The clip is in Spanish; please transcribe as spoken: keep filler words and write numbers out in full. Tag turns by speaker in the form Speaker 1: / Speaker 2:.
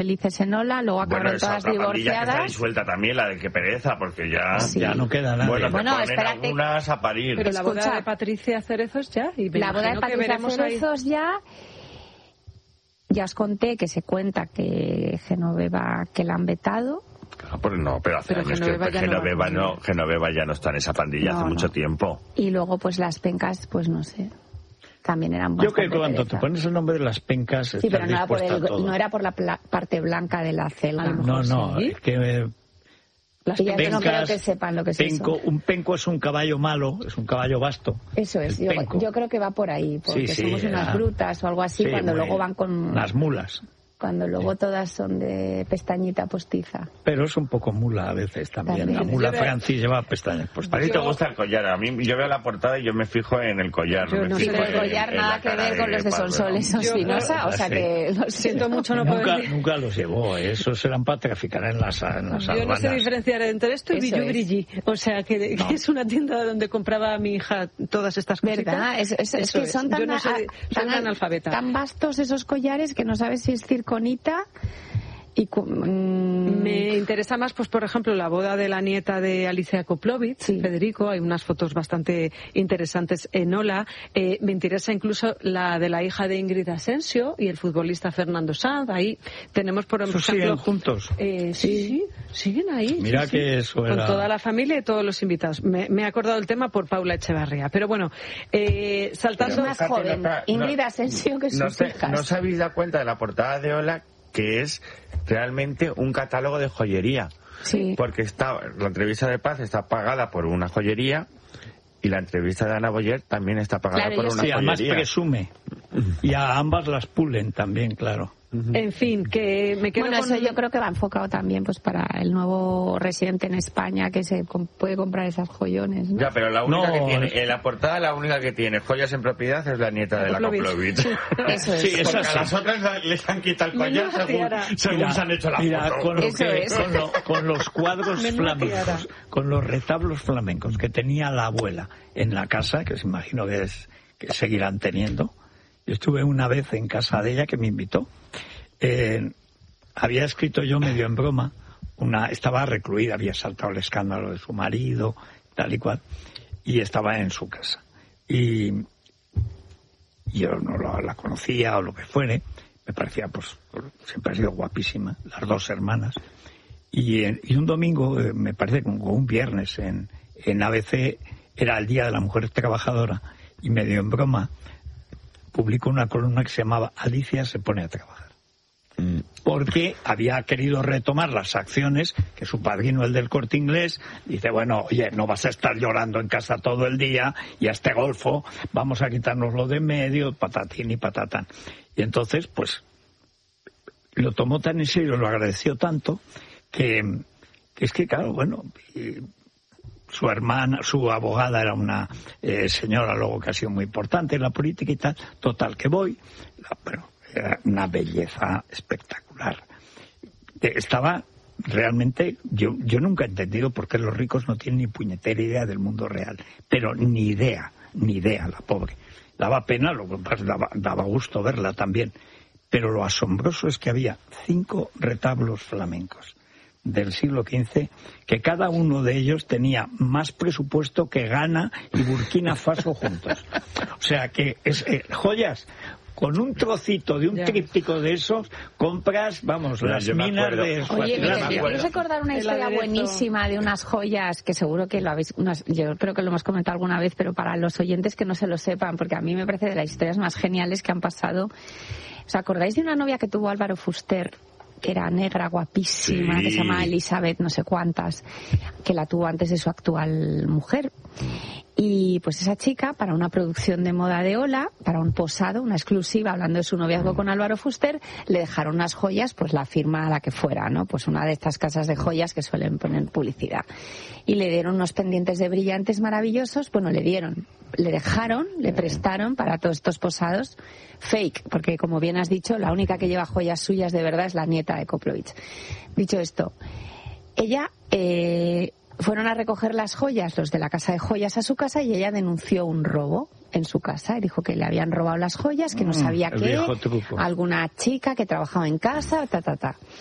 Speaker 1: felices en Ola, luego acabaron
Speaker 2: bueno,
Speaker 1: todas
Speaker 2: esa otra pandilla
Speaker 1: divorciadas.
Speaker 2: Que está disuelta también, la de que pereza, porque ya,
Speaker 1: Sí.
Speaker 3: ya no queda nada.
Speaker 2: Bueno,
Speaker 1: Bueno,
Speaker 2: ponen
Speaker 1: espérate.
Speaker 2: algunas a parir.
Speaker 4: Pero la boda
Speaker 1: Escucha.
Speaker 4: de Patricia Cerezos ya. Y me
Speaker 1: La boda de
Speaker 4: imagino que
Speaker 1: Patricia
Speaker 4: veremos ahí-
Speaker 1: Cerezos ya... Ya os conté que se cuenta que Genoveva, que la han vetado.
Speaker 2: Ah, pues no, pero hace
Speaker 4: Pero
Speaker 2: años
Speaker 4: Genoveva
Speaker 2: que
Speaker 4: ya no va
Speaker 2: Genoveva
Speaker 4: con
Speaker 2: no,
Speaker 4: ella.
Speaker 2: Genoveva ya no está en esa pandilla
Speaker 1: No,
Speaker 2: hace
Speaker 1: no.
Speaker 2: mucho tiempo.
Speaker 1: Y luego, pues las pencas, pues no sé. También eran
Speaker 3: Yo
Speaker 1: bastante
Speaker 3: creo que cuando te
Speaker 1: pereza.
Speaker 3: pones el nombre de las pencas,
Speaker 1: Sí,
Speaker 3: estás
Speaker 1: pero no era, por
Speaker 3: dispuesta
Speaker 1: el-
Speaker 3: a todo.
Speaker 1: no era por la pla- parte blanca de la celda.
Speaker 4: A lo
Speaker 3: No,
Speaker 4: mejor
Speaker 3: no,
Speaker 4: sí.
Speaker 3: es que eh,
Speaker 4: Las
Speaker 1: Y ya yo no creo
Speaker 3: pencas,
Speaker 1: que sepan lo que es
Speaker 3: penco,
Speaker 1: eso.
Speaker 3: un penco es un caballo malo, es un caballo vasto.
Speaker 1: Eso es,
Speaker 3: El
Speaker 1: yo,
Speaker 3: penco.
Speaker 1: yo creo que va por ahí, porque
Speaker 3: Sí, sí,
Speaker 1: somos unas
Speaker 3: era-
Speaker 1: brutas o algo así,
Speaker 3: Sí,
Speaker 1: cuando
Speaker 3: muy-
Speaker 1: luego van con...
Speaker 3: Las mulas.
Speaker 1: Cuando luego todas son de pestañita postiza.
Speaker 3: Pero es un poco mula a veces también.
Speaker 1: También.
Speaker 3: La mula
Speaker 4: Yo veo-
Speaker 3: Francis lleva pestañas
Speaker 2: A
Speaker 3: postizas.
Speaker 2: ti te
Speaker 4: Yo-
Speaker 2: gusta el collar, a mí yo veo la portada y yo me fijo en el collar.
Speaker 4: Yo
Speaker 2: me
Speaker 4: no
Speaker 1: Sí,
Speaker 2: fijo
Speaker 4: sé,
Speaker 1: pero el
Speaker 2: en-
Speaker 1: collar
Speaker 2: en
Speaker 1: nada
Speaker 2: la
Speaker 1: que
Speaker 2: cara
Speaker 1: ver con
Speaker 2: de
Speaker 1: los de
Speaker 2: Pablo.
Speaker 1: Sonsoles o
Speaker 4: Yo-
Speaker 1: Espinosa, o sea
Speaker 3: Sí.
Speaker 1: que... No sé.
Speaker 4: Siento mucho no
Speaker 3: Nunca,
Speaker 4: poder...
Speaker 3: nunca los llevó, ¿eh? Esos eran para traficar en las, en las
Speaker 4: Yo no sé
Speaker 3: aduanas.
Speaker 4: diferenciar entre esto y
Speaker 1: Eso
Speaker 4: Billu
Speaker 1: es.
Speaker 4: Brilli. O sea, que, que
Speaker 3: No.
Speaker 4: es una tienda donde compraba mi hija todas estas cositas.
Speaker 1: ¿Verdad? Es, es- es
Speaker 4: Eso
Speaker 1: que son tan,
Speaker 4: Yo no sé,
Speaker 1: a-
Speaker 4: soy
Speaker 1: tan,
Speaker 4: una analfabeta.
Speaker 1: tan vastos esos collares que no sabes si es circonita y... cu- mm,
Speaker 4: Me interesa más, pues por ejemplo, la boda de la nieta de Alicia Koplovitz,
Speaker 1: Sí.
Speaker 4: Federico. Hay unas fotos bastante interesantes en Ola. Eh, me interesa incluso la de la hija de Ingrid Asensio y el futbolista Fernando Sanz. Ahí tenemos, por
Speaker 3: ¿Esos
Speaker 4: ejemplo...
Speaker 3: siguen juntos?
Speaker 4: Eh, sí, sí, siguen ahí.
Speaker 3: Mira
Speaker 4: sí, sí.
Speaker 3: que eso
Speaker 4: Con
Speaker 3: era-
Speaker 4: toda la familia y todos los invitados. Me, me he acordado del tema por Paula Echevarría. Pero bueno, eh, saltando...
Speaker 2: Pero
Speaker 1: más
Speaker 2: fíjate,
Speaker 1: joven,
Speaker 2: Nota,
Speaker 1: Ingrid
Speaker 2: no-
Speaker 1: Asensio, que
Speaker 2: no
Speaker 1: sus
Speaker 2: te-
Speaker 1: hijas.
Speaker 2: ¿No os habéis dado cuenta de la portada de Ola, que es realmente un catálogo de joyería?
Speaker 1: Sí.
Speaker 2: Porque está, la entrevista de Paz está pagada por una joyería y la entrevista de Ana Boyer también está pagada
Speaker 1: Claro,
Speaker 2: por
Speaker 1: yo
Speaker 2: una
Speaker 3: Sí, además
Speaker 2: joyería.
Speaker 3: presume. Y a ambas las pulen también, claro.
Speaker 4: En fin, que me quedo
Speaker 1: Bueno,
Speaker 4: con...
Speaker 1: eso yo creo que va enfocado también pues para el nuevo residente en España que se com- puede comprar esas joyones, ¿no?
Speaker 2: Ya, pero la única
Speaker 3: No,
Speaker 2: que tiene,
Speaker 3: es-
Speaker 2: en la portada la única que tiene joyas en propiedad es la nieta de la
Speaker 4: Koplovitz.
Speaker 2: Koplovitz.
Speaker 1: Eso es.
Speaker 3: Sí, es
Speaker 2: Porque
Speaker 3: así.
Speaker 2: a las otras la- les han quitado el collar
Speaker 4: Menuda
Speaker 2: según,
Speaker 4: tiara.
Speaker 2: según
Speaker 3: Mira,
Speaker 2: se han hecho la
Speaker 3: mira,
Speaker 2: foto.
Speaker 3: con, lo
Speaker 1: Eso
Speaker 3: que-
Speaker 1: es.
Speaker 3: con, lo- con los cuadros
Speaker 4: Menuda tiara.
Speaker 3: flamencos, con los retablos flamencos que tenía la abuela en la casa, que se imagino que, es, que seguirán teniendo. Yo estuve una vez en casa de ella que me invitó. Eh, había escrito yo medio en broma, una, estaba recluida, había saltado el escándalo de su marido, tal y cual, y estaba en su casa. Y yo no la, la conocía o lo que fuere, me parecía, pues, siempre ha sido guapísima, las dos hermanas. Y, en- y un domingo, eh, me parece como un viernes, en, en A B C, era el Día de la Mujer Trabajadora, y medio en broma, publicó una columna que se llamaba Alicia se pone a trabajar. Porque había querido retomar las acciones que su padrino, el del Corte Inglés, dice, bueno, oye, no vas a estar llorando en casa todo el día y a este golfo vamos a quitárnoslo de medio, patatín y patatán. Y entonces, pues, lo tomó tan en serio, lo agradeció tanto, que, que es que, claro, bueno, y su hermana, su abogada era una eh, señora luego que ha sido muy importante en la política y tal, total que voy, la, bueno, era una belleza espectacular. Eh, Estaba realmente, yo, yo nunca he entendido por qué los ricos no tienen ni puñetera idea del mundo real, pero ni idea, ni idea, la pobre. Daba pena, lo que pasa es que daba, daba gusto verla también, pero lo asombroso es que había cinco retablos flamencos del siglo quince, que cada uno de ellos tenía más presupuesto que Ghana y Burkina Faso juntos. O sea que es eh, joyas. Con un trocito de un
Speaker 4: Ya.
Speaker 3: tríptico de esos, compras, vamos,
Speaker 2: Mira,
Speaker 3: las
Speaker 2: yo me
Speaker 3: minas
Speaker 2: acuerdo.
Speaker 3: de
Speaker 1: Oye,
Speaker 3: Suazilandia.
Speaker 1: mira,
Speaker 2: me
Speaker 1: ¿quieres
Speaker 2: acuerdo.
Speaker 1: recordar una
Speaker 4: El
Speaker 1: historia
Speaker 4: aderezo.
Speaker 1: buenísima de unas joyas que seguro que lo habéis, unas, yo creo que lo hemos comentado alguna vez, pero para los oyentes que no se lo sepan, porque a mí me parece de las historias más geniales que han pasado. ¿Os acordáis de una novia que tuvo Álvaro Fuster, que era negra, guapísima,
Speaker 2: Sí.
Speaker 1: que se llama Elizabeth, no sé cuántas, que la tuvo antes de su actual mujer? Y pues esa chica, para una producción de moda de Ola, para un posado, una exclusiva, hablando de su noviazgo con Álvaro Fuster, le dejaron unas joyas, pues la firma a la que fuera, ¿no? Pues una de estas casas de joyas que suelen poner publicidad. Y le dieron unos pendientes de brillantes maravillosos, bueno, le dieron, le dejaron, le prestaron para todos estos posados, fake, porque como bien has dicho, la única que lleva joyas suyas de verdad es la nieta de Koplovitz. Dicho esto, ella... Eh, fueron a recoger las joyas, los de la casa de joyas, a su casa y ella denunció un robo en su casa. Y dijo que le habían robado las joyas, que no sabía
Speaker 3: el
Speaker 1: qué,
Speaker 3: viejo truco.
Speaker 1: alguna chica que trabajaba en casa, ta, ta, ta.